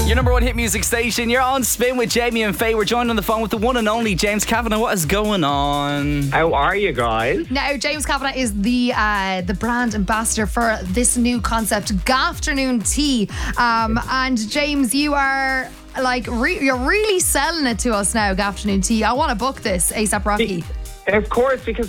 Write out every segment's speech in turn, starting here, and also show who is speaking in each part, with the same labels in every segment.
Speaker 1: Your number one hit music station. You're on Spin with Jamie and Faye. We're joined on the phone with the one and only James Kavanagh. What is going on?
Speaker 2: How are you guys?
Speaker 3: Now, James Kavanagh is the brand ambassador for this new concept, Gafternoon Tea. And James, you are you're really selling it to us now, Gafternoon Tea. I want to book this ASAP Rocky.
Speaker 2: Of course, because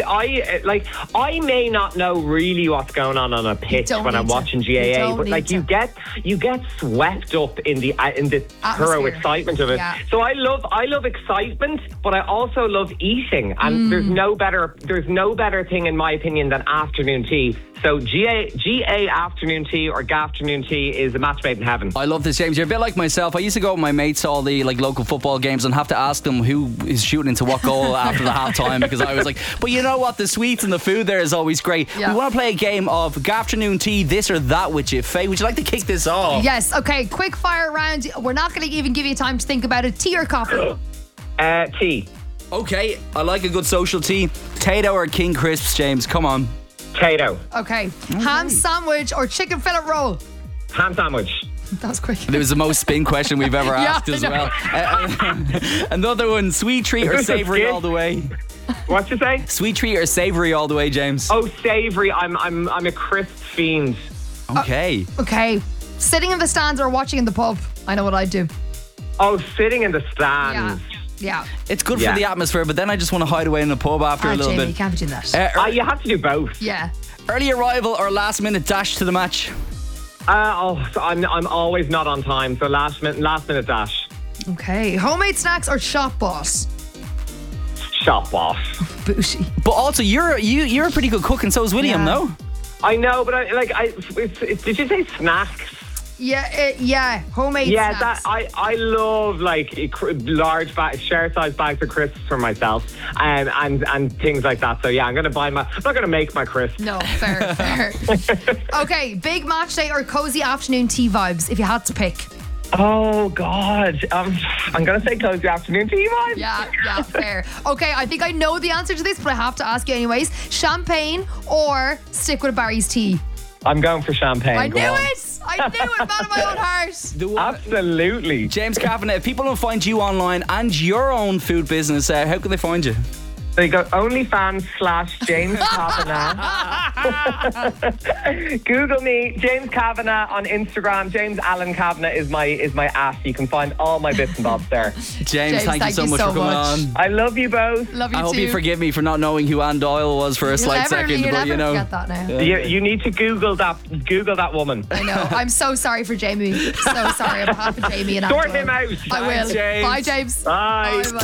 Speaker 2: I may not know really what's going on a pitch when I'm watching GAA, but you get swept up in the thorough excitement of it.
Speaker 3: Yeah.
Speaker 2: So I love excitement, but I also love eating, and there's no better thing in my opinion than afternoon tea. So GA afternoon tea or Gafternoon tea is a match made in heaven.
Speaker 1: I love this, James. You're a bit like myself. I used to go with my mates to all the local football games and have to ask them who is shooting into what goal after the half time, because I was like, but you know what, the sweets and the food there is always great.
Speaker 3: Yeah.
Speaker 1: We want to play a game of Gafternoon Tea, this or that with you. Faye, would you like to kick this off?
Speaker 3: Yes, okay, quick fire round. We're not going to even give you time to think about it. Tea or coffee?
Speaker 2: Tea.
Speaker 1: Okay, I like a good social tea. Tato or King Crisps, James? Come on.
Speaker 2: Tato.
Speaker 3: Okay. Ham sandwich or chicken fillet roll?
Speaker 2: Ham sandwich.
Speaker 3: That was quick.
Speaker 1: It was the most spin question we've ever asked as well. Another one, sweet treat or savoury all the way?
Speaker 2: What you say?
Speaker 1: Sweet treat or savoury all the way, James?
Speaker 2: Oh, savoury. I'm a crisp fiend.
Speaker 1: Okay.
Speaker 3: Okay. Sitting in the stands or watching in the pub? I know what I'd do.
Speaker 2: Oh, sitting in the stands.
Speaker 3: Yeah.
Speaker 1: It's good for the atmosphere, but then I just want to hide away in the pub after a little
Speaker 3: Jamie,
Speaker 1: bit.
Speaker 3: you can't be doing that.
Speaker 2: You have to do both.
Speaker 3: Yeah.
Speaker 1: Early arrival or last minute dash to the match?
Speaker 2: I'm always not on time, so last minute dash.
Speaker 3: Okay. Homemade snacks or shop boss?
Speaker 2: Shop boss.
Speaker 3: Bougie.
Speaker 1: But also, you're a pretty good cook, and so is William,
Speaker 3: Yeah.
Speaker 1: no?
Speaker 2: I know, but did you say snacks?
Speaker 3: Yeah. Homemade snacks.
Speaker 2: I love large share-sized bags of crisps for myself, and things like that. So yeah, I'm not gonna make my crisps.
Speaker 3: No, fair. Okay, big match day or cozy afternoon tea vibes if you had to pick?
Speaker 2: Oh God, I'm gonna say cozy afternoon tea vibes.
Speaker 3: Yeah, fair. Okay, I think I know the answer to this, but I have to ask you anyways. Champagne or stick with Barry's tea?
Speaker 2: I'm going for champagne.
Speaker 3: I knew it, man of my own heart.
Speaker 2: Absolutely.
Speaker 1: James Kavanagh, if people don't find you online and your own food business, how can they find you?
Speaker 2: So you go OnlyFans/James Kavanagh. Google me, James Kavanagh on Instagram. James Allen Kavanagh is my app. You can find all my bits and bobs there.
Speaker 1: James, thank you so much for coming on.
Speaker 2: I love you both.
Speaker 3: Love you
Speaker 1: I hope
Speaker 3: too.
Speaker 1: you forgive me for not knowing who Anne Doyle was for a slight second,
Speaker 3: You'll
Speaker 1: but
Speaker 3: never forget that now.
Speaker 2: You need to Google that woman.
Speaker 3: I know. I'm so sorry for Jamie. So sorry on behalf of Jamie and
Speaker 2: Sort
Speaker 3: Anne Doyle.
Speaker 2: him out.
Speaker 3: I will.
Speaker 1: James.
Speaker 3: Bye, James.
Speaker 2: Bye.
Speaker 3: Bye.